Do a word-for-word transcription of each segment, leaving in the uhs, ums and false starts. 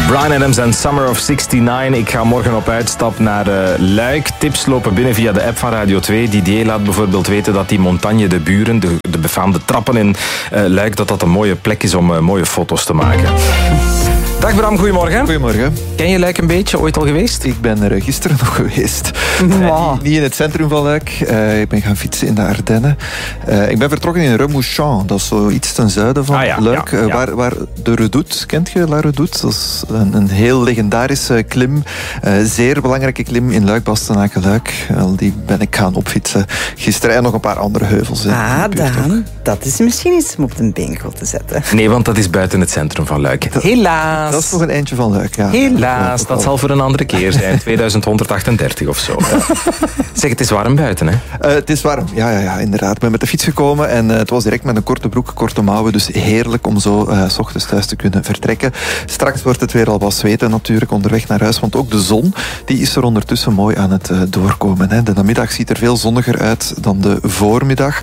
Bryan Adams en Summer of zesennegentig. Ik ga morgen op uitstap naar uh, Luik. Tips lopen binnen via de app van Radio twee. Didier laat bijvoorbeeld weten dat die Montagne de Buren, de, de befaamde trappen in uh, Luik, dat dat een mooie plek is om uh, mooie foto's te maken. Dag Bram, goedemorgen. Goedemorgen. Ken je Luik een beetje? Ooit al geweest? Ik ben er gisteren nog geweest. Wow. Uh, niet, niet in het centrum van Luik. Uh, ik ben gaan fietsen in de Ardennen. Uh, ik ben vertrokken in Remouchamp. Dat is zo iets ten zuiden van ah, ja, Luik. Ja, ja. Uh, waar, waar de Redoute, kent je La Redoute? Dat is een, een heel legendarische klim. Uh, zeer belangrijke klim in Luik-Bastenaken-Luik. Uh, die ben ik gaan opfietsen gisteren. En nog een paar andere heuvels. Ah, Daan. Dat is misschien iets om op de bingo te zetten. Nee, want dat is buiten het centrum van Luik. Dat, Helaas. Dat is nog een eindje van Luik, ja. Helaas, dat zal voor een andere keer zijn. tweeduizend honderdachtendertig of zo. Ja. Zeg, het is warm buiten, hè? Uh, het is warm, ja, ja, ja, inderdaad. Ik ben met de fiets gekomen en uh, het was direct met een korte broek, korte mouwen. Dus heerlijk om zo uh, 's ochtends thuis te kunnen vertrekken. Straks wordt het weer al wat zweten natuurlijk onderweg naar huis. Want ook de zon die is er ondertussen mooi aan het uh, doorkomen. Hè. De namiddag ziet er veel zonniger uit dan de voormiddag.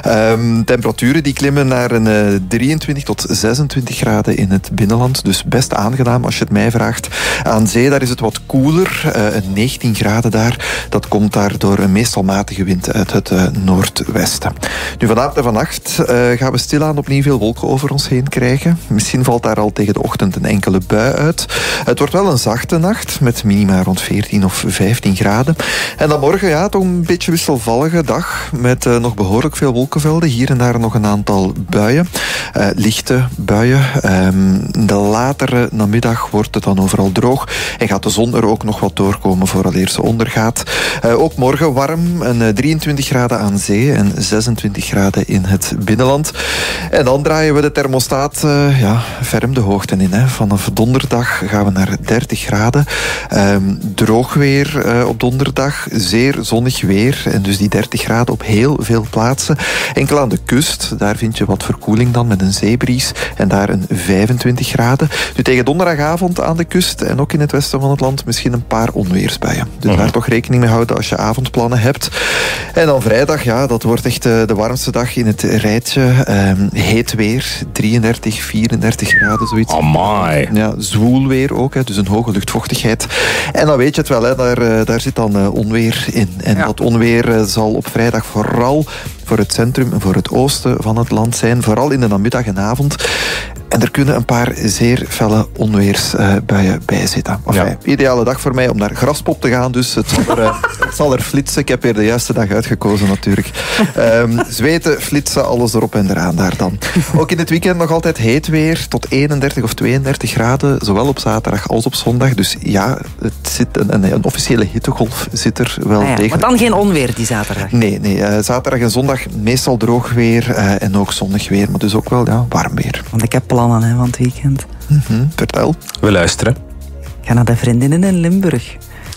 Um, temperaturen die klimmen naar een uh, drieëntwintig tot zesentwintig graden in het binnenland. Dus best aangenaam als je het mij vraagt. Aan zee daar is het wat koeler. Uh, negentien graden daar. Dat komt daar door een meestal matige wind uit het uh, noordwesten. Nu vanavond en vannacht uh, gaan we stilaan opnieuw veel wolken over ons heen krijgen. Misschien valt daar al tegen de ochtend een enkele bui uit. Het wordt wel een zachte nacht met minima rond veertien of vijftien graden. En dan morgen ja, toch een beetje wisselvallige dag met uh, nog behoorlijk veel wolkenvelden. Hier en daar nog een aantal buien. Uh, lichte buien. Um, de latere namiddag wordt het dan overal droog en gaat de zon er ook nog wat doorkomen vooraleer ze ondergaat. Uh, ook morgen warm, een uh, drieëntwintig graden aan zee en zesentwintig graden in het binnenland. En dan draaien we de thermostaat uh, ja, ferm de hoogte in. Hè. Vanaf donderdag gaan we naar dertig graden. Um, droog weer uh, op donderdag, zeer zonnig weer en dus die dertig graden op heel veel plaatsen. Enkel aan de kust, daar vind je wat verkoeling dan met een zeebries en daar een vijfentwintig graden. Nu tegen donderdagavond aan de kust en ook in het westen van het land misschien een paar onweersbuien. Dus uh-huh. daar toch rekening mee houden als je avondplannen hebt. En dan vrijdag, ja, dat wordt echt uh, de warmste dag in het rijtje. Um, heet weer, drieëndertig, vierendertig graden, zoiets. Amai. Ja, zwoel weer ook, hè, dus een hoge luchtvochtigheid. En dan weet je het wel, hè, daar, uh, daar zit dan uh, onweer in. En ja. dat onweer uh, zal op vrijdag vooral voor het centrum en voor het oosten van het land zijn. Vooral in de namiddag en avond. En er kunnen een paar zeer felle onweersbuien bij zitten. Enfin, ja. Ideale dag voor mij om naar Graspop te gaan. Dus het zal, er, het zal er flitsen. Ik heb weer de juiste dag uitgekozen natuurlijk. Um, zweten, flitsen, alles erop en eraan daar dan. Ook in het weekend nog altijd heet weer. Tot eenendertig of tweeëndertig graden. Zowel op zaterdag als op zondag. Dus ja, het zit een, een, een officiële hittegolf zit er wel ah ja, tegen. Maar dan geen onweer die zaterdag? Nee, nee uh, zaterdag en zondag meestal droog weer. Uh, en ook zonnig weer. Maar dus ook wel ja, warm weer. Want ik heb plannen hè, van het weekend. Mm-hmm, vertel. We luisteren. Ik ga naar de vriendinnen in Limburg.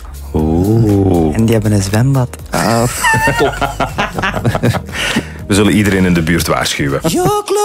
Oeh. En die hebben een zwembad. Ah, top. We zullen iedereen in de buurt waarschuwen.